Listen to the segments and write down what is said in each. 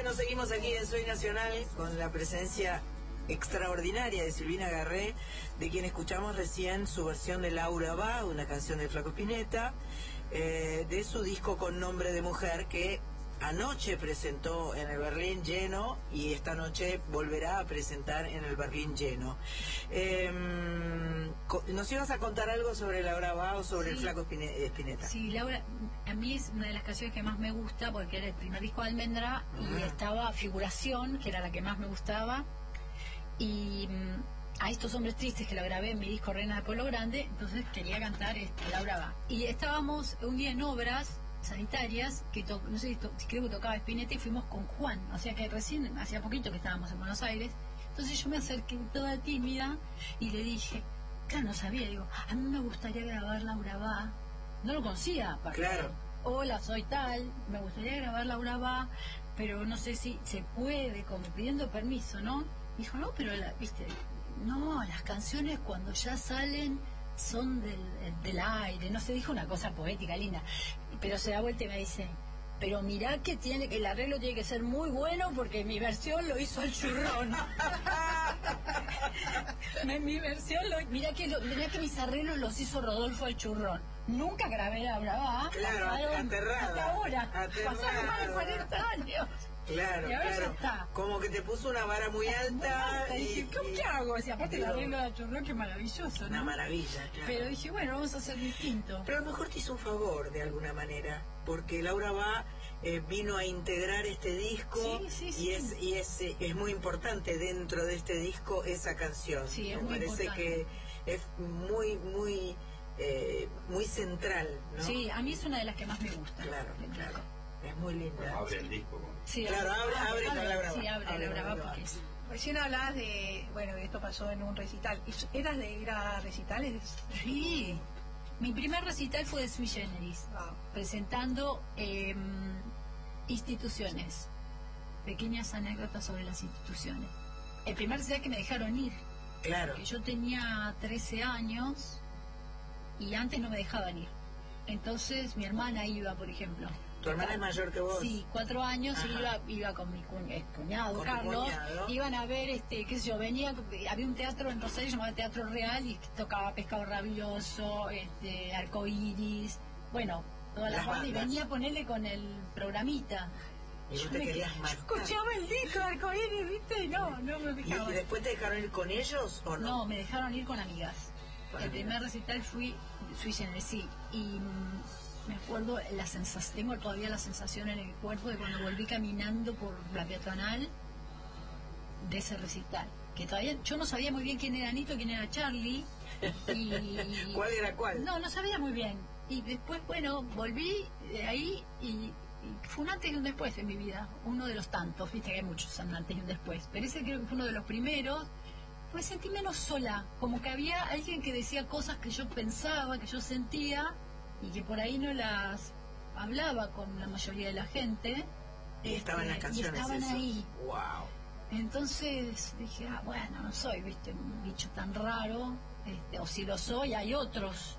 Bueno, seguimos aquí en Soy Nacional con la presencia extraordinaria de Silvina Garré, de quien escuchamos recién su versión de Laura Va, una canción de Flaco Spinetta, de su disco Con Nombre de Mujer, que anoche presentó en el Berlín Lleno y esta noche volverá a presentar en el Berlín Lleno. ¿Nos ibas a contar algo sobre Laura Va o sobre el Flaco Spinetta? Sí, Laura, a mí es una de las canciones que más me gusta porque era el primer disco de Almendra y estaba Figuración, que era la que más me gustaba, y a Estos Hombres Tristes, que lo grabé en mi disco Reina de Pueblo Grande, entonces quería cantar Laura Va. Y estábamos un día en obras sanitarias, que no sé si creo que tocaba Spinetta, y fuimos con Juan, o sea que recién, hacía poquito que estábamos en Buenos Aires. Entonces yo me acerqué toda tímida y le dije, claro, no sabía, digo, a mí me gustaría grabar Laura Va. No lo conocía, claro. Hola, soy tal, me gustaría grabar Laura Va, pero no sé si se puede, como pidiendo permiso, ¿no? Dijo, no, pero viste, no, las canciones cuando ya salen son del aire, no se dijo una cosa poética, linda, pero se da vuelta y me dice, pero mirá que el arreglo tiene que ser muy bueno porque mi versión lo hizo el churrón. Mi versión, mirá que mis arreglos los hizo Rodolfo el churrón. Nunca grabé Laura Va. Claro, aterrada. Hasta ahora. Pasaron más de 40 años. Claro, y ahora claro. Ya está. Como que te puso una vara muy alta. Y dije, ¿qué hago? O sea, aparte el arreglo de churrón, que maravilloso, ¿no? Una maravilla, claro. Pero dije, bueno, vamos a hacer distinto. Pero a lo mejor te hizo un favor de alguna manera, porque Laura Va vino a integrar este disco. Sí. Y es muy importante dentro de este disco esa canción. Sí, es me muy parece importante. que es muy central, ¿no? Sí, a mí es una de las que más me gusta. Claro. Es muy linda. Pero abre el disco. Sí, claro, abre con Laura Va. Sí, abre Laura Va porque es... Recién hablabas de, bueno, de esto pasó en un recital. ¿Eras de ir a recitales? Sí. Mi primer recital fue de Sui Generis, presentando instituciones, pequeñas anécdotas sobre las instituciones. El primer recital que me dejaron ir, claro, porque yo tenía 13 años y antes no me dejaban ir. Entonces mi hermana iba, por ejemplo. ¿Tu hermana es mayor que vos? Sí, 4 años. Y iba con mi cuñado, ¿Con Carlos. tu cuñado? Iban a ver, qué sé yo, había un teatro en Rosario llamado Teatro Real y tocaba Pescado Rabioso, Arcoiris, bueno, todas las bandas, y venía a ponerle con el programita. Y yo te querías matar. Escuchaba el disco de Arcoiris, ¿viste? No me fijaba. ¿Y después te dejaron ir con ellos o no? No, me dejaron ir con amigas. El primer recital fui Sui Generis, sí, y me acuerdo la sensación, tengo todavía la sensación en el cuerpo de cuando volví caminando por la peatonal de ese recital, que todavía yo no sabía muy bien quién era Nito, quién era Charlie, y ¿cuál era cuál? No sabía muy bien, y después, bueno, volví de ahí y fue un antes y un después en mi vida, uno de los tantos, viste que hay muchos un antes y un después, pero ese creo que fue uno de los primeros. Me sentí menos sola, como que había alguien que decía cosas que yo pensaba, que yo sentía, y que por ahí no las hablaba con la mayoría de la gente. Y estaban las canciones. Y estaban ahí. Wow. Entonces dije, bueno, no soy, viste, un bicho tan raro, o si lo soy, hay otros.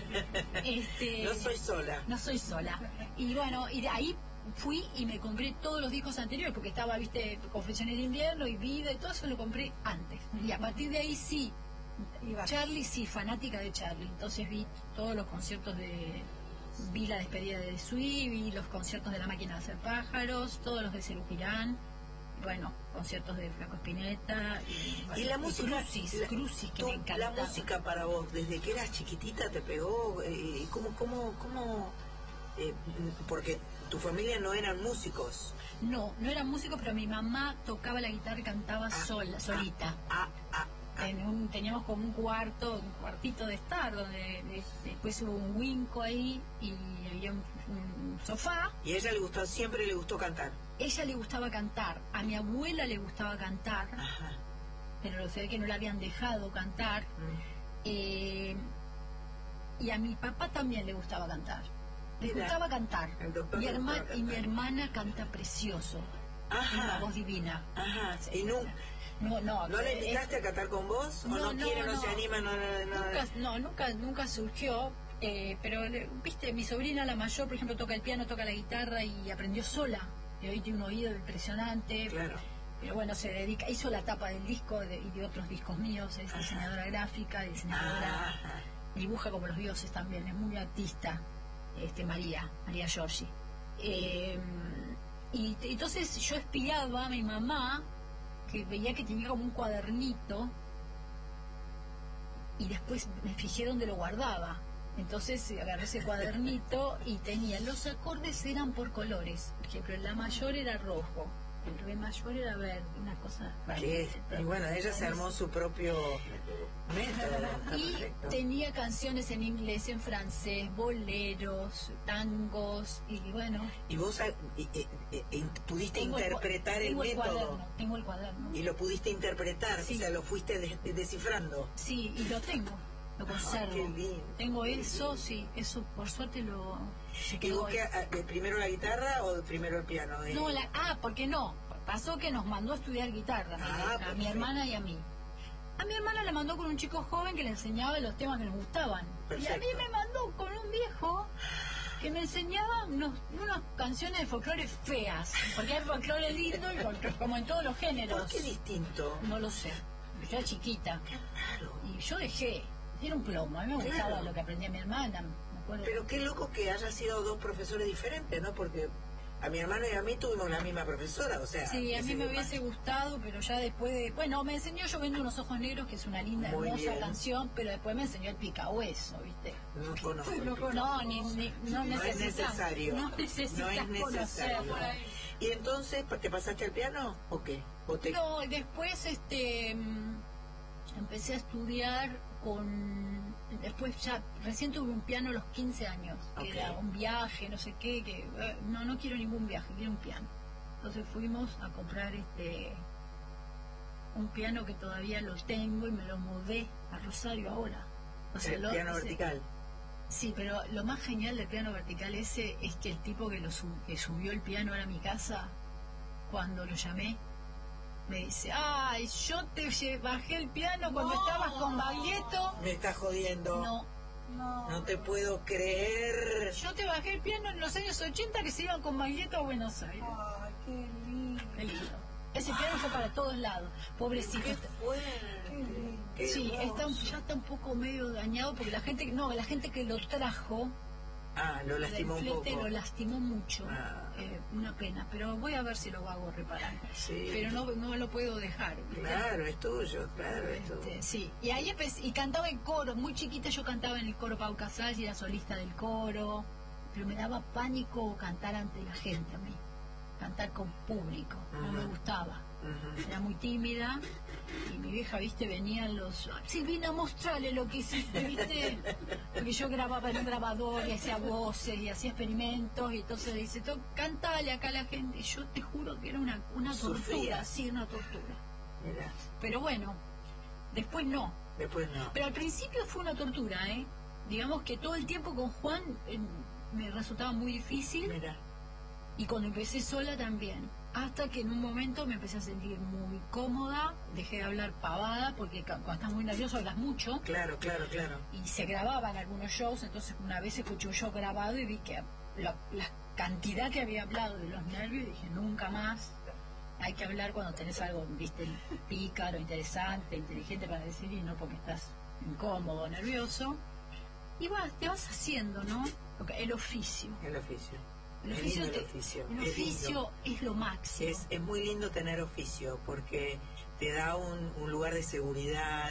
No soy sola. No soy sola. Y bueno, y de ahí fui y me compré todos los discos anteriores, porque estaba, viste, Confesiones de Invierno y Vida y todo eso lo compré antes. Y a partir de ahí sí, Charlie, sí, fanática de Charlie. Entonces vi todos los conciertos vi la despedida de Sui, vi los conciertos de La Máquina de Hacer Pájaros, todos los de Serú Girán, bueno, conciertos de Flaco Spinetta y la música, Crucis, que me encantaba. La música para vos, desde que eras chiquitita te pegó, ¿cómo? Porque tu familia no eran músicos. No eran músicos, pero mi mamá tocaba la guitarra y cantaba solita. Teníamos como un cuartito de estar, donde después hubo un winco ahí y había un sofá. ¿Y a ella siempre le gustó cantar? Ella le gustaba cantar, a mi abuela le gustaba cantar, pero se ve que no la habían dejado cantar, y a mi papá también le gustaba cantar. Le gustaba cantar. Mi hermana canta precioso. Una voz divina. ¿Y no le invitaste a cantar con vos? ¿O no quiere, no se anima? Nunca surgió. Pero, viste, mi sobrina, la mayor, por ejemplo, toca el piano, toca la guitarra y aprendió sola. y hoy tiene un oído impresionante. Claro. Pero bueno, se dedica, hizo la tapa del disco y de otros discos míos, es diseñadora gráfica, diseñadora, dibuja como los dioses también, es muy artista, María Giorgi. Y entonces yo espiaba a mi mamá, que veía que tenía como un cuadernito, y después me fijé dónde lo guardaba. Entonces agarré ese cuadernito y tenía, los acordes eran por colores. Por ejemplo, el La mayor era rojo, el Re mayor era verde, una cosa. Y bueno, ella se armó su propio método. Y tenía canciones en inglés, en francés, boleros, tangos, y bueno. ¿Y vos pudiste interpretar el método? Tengo el cuaderno. ¿Y lo pudiste interpretar? Sí. O sea, lo fuiste descifrando. Sí, y lo tengo. Lo conservo. Qué lindo. Tengo eso, sí, eso por suerte lo... ¿Y vos primero la guitarra o primero el piano? No, ¿por qué no? Pasó que nos mandó a estudiar guitarra, a mi hermana y a mí. A mi hermana la mandó con un chico joven que le enseñaba los temas que nos gustaban. Perfecto. Y a mí me mandó con un viejo que me enseñaba unas canciones de folclore feas. Porque hay folclore lindo y folclore, como en todos los géneros. ¿Por qué distinto? No lo sé. Yo era chiquita. Qué raro. Y yo dejé. Era un plomo. A mí me gustaba lo que aprendía mi hermana. Me acuerdo. Pero qué loco que haya sido dos profesores diferentes, ¿no? Porque a mi hermano y a mí tuvimos la misma profesora, o sea... Sí, a mí me hubiese gustado, pero ya después de... Bueno, me enseñó Yo vendo unos ojos negros, que es una linda, Muy hermosa bien. canción, pero después me enseñó el picahueso, ¿viste? No conozco. No, no es necesario. No necesitas No es necesario. conocerlo. ¿Y entonces te pasaste al piano o qué? No, después empecé a estudiar después ya, recién tuve un piano a los 15 años, que era un viaje, no sé qué, que no quiero ningún viaje, quiero un piano. Entonces fuimos a comprar un piano que todavía lo tengo y me lo mudé a Rosario ahora. O sea, el piano vertical. Sí, pero lo más genial del piano vertical ese es que el tipo que subió el piano a mi casa, cuando lo llamé, me dice, ay, yo te bajé el piano cuando estabas con Baglietto. Me estás jodiendo. No te puedo creer. Yo te bajé el piano en los años 80 que se iban con Baglietto a Buenos Aires. Ay, qué lindo. Qué lindo. Ese piano fue para todos lados. Pobrecito. Qué fuerte. Qué Sí, hermoso. ya está un poco medio dañado porque la gente que lo trajo lo lastimó un del flete poco. lo lastimó mucho. Ah. Una pena, pero voy a ver si lo hago reparar. Sí. Pero no lo puedo dejar. ¿viste? Claro, es tuyo, claro, es tuyo. Sí, y ahí y cantaba en coro, muy chiquita yo cantaba en el coro Pau Casals y era solista del coro, pero me daba pánico cantar ante la gente a mí, cantar con público, no me gustaba. Era muy tímida y mi vieja, viste, venían Silvina, mostrale lo que hiciste, viste, porque yo grababa en un grabador y hacía voces y hacía experimentos y entonces le dice, cantale acá a la gente, y yo te juro que era una tortura, Sufría. sí, una tortura. Mira, Pero bueno, después no. después no. Pero al principio fue una tortura, Digamos que todo el tiempo con Juan me resultaba muy difícil. Mira. Y cuando empecé sola también. Hasta que en un momento me empecé a sentir muy cómoda, dejé de hablar pavada, porque cuando estás muy nervioso hablas mucho. Claro. Y se grababan algunos shows, entonces una vez escuché un show grabado y vi que la cantidad que había hablado de los nervios, y dije, nunca más. Hay que hablar cuando tenés algo, viste, pícaro, interesante, inteligente para decir, y no porque estás incómodo, nervioso. Y te vas haciendo, ¿no? El oficio. El oficio. El Es oficio, lindo el oficio. el Es oficio lindo. es lo máximo. Es muy lindo tener oficio porque te da un lugar de seguridad,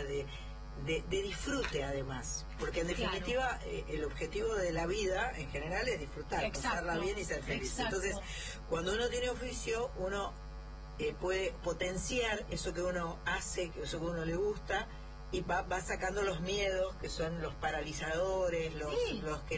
de disfrute además. Porque en definitiva el objetivo de la vida en general es disfrutar, pasarla bien y ser feliz. Exacto. Entonces, cuando uno tiene oficio, uno puede potenciar eso que uno hace, eso que uno le gusta, y va sacando los miedos que son los paralizadores, los que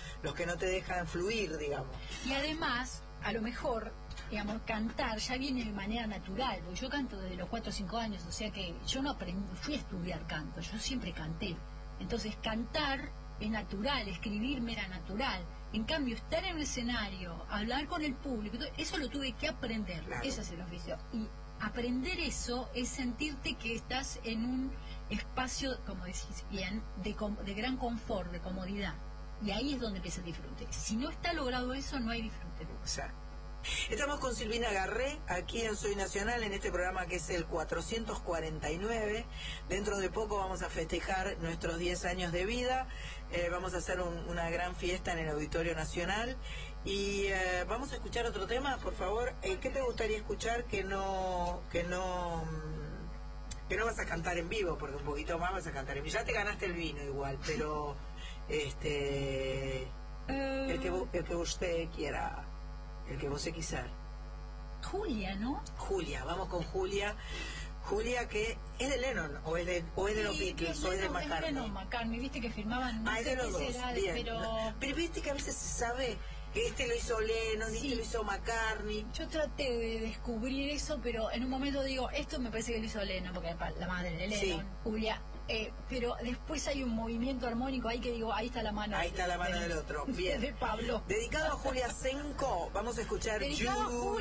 no te dejan fluir, digamos. Y además, a lo mejor, digamos, cantar ya viene de manera natural, porque yo canto desde los 4 o 5 años, o sea que yo no fui a estudiar canto, yo siempre canté. Entonces cantar es natural, escribirme era natural. En cambio, estar en un escenario, hablar con el público, eso lo tuve que aprender, Claro. ese es el oficio. Y aprender eso es sentirte que estás en un espacio, como decís bien, de gran confort, de comodidad. Y ahí es donde empieza el disfrute. Si no está logrado eso, no hay disfrute. O sea, Estamos con Silvina Garré, aquí en Soy Nacional, en este programa que es el 449. Dentro de poco vamos a festejar nuestros 10 años de vida. Vamos a hacer una gran fiesta en el Auditorio Nacional. Y vamos a escuchar otro tema, por favor. ¿Qué te gustaría escuchar que no vas a cantar en vivo? Porque un poquito más vas a cantar en vivo. Ya te ganaste el vino igual, pero el que usted quiera. El que vos quiser. Julia, ¿no? Julia, vamos con Julia. Julia, que es de Lennon, o es de los Beatles, o es de McCartney. Es de Lennon, McCartney, viste que firmaban, no es sé de los qué dos, será, bien. pero viste que a veces se sabe que este lo hizo Lennon, sí. Este lo hizo McCartney. Yo traté de descubrir eso, pero en un momento digo, esto me parece que lo hizo Lennon, porque la madre de Lennon, Sí. Julia. Pero después hay un movimiento armónico ahí que digo, ahí está la mano. Ahí está la mano del otro. Bien. De Pablo. Dedicado a Julia Senko, vamos a escuchar Dedicado a Julia.